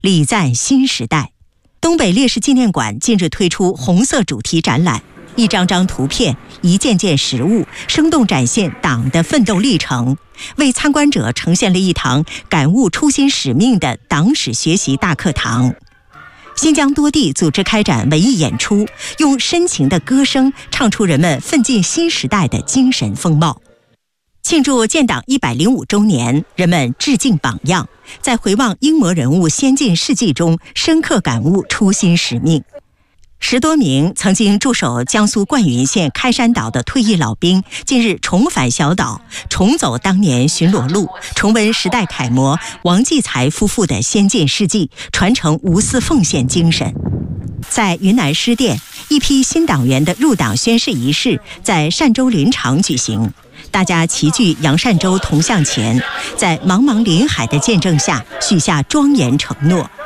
礼赞新时代。东北烈士纪念馆近日推出红色主题展览，一张张图片，一件件实物，生动展现党的奋斗历程，为参观者呈现了一堂感悟初心使命的党史学习大课堂。新疆多地组织开展文艺演出，用深情的歌声唱出人们奋进新时代的精神风貌。庆祝建党105周年，人们致敬榜样，在回望英模人物先进事迹中深刻感悟初心使命。10多名曾经驻守江苏灌云县开山岛的退役老兵，近日重返小岛，重走当年巡逻路，重温时代楷模王继才夫妇的先进事迹，传承无私奉献精神。在云南施甸，一批新党员的入党宣誓仪式在善州林场举行，大家齐聚杨善洲铜像前，在茫茫林海的见证下许下庄严承诺，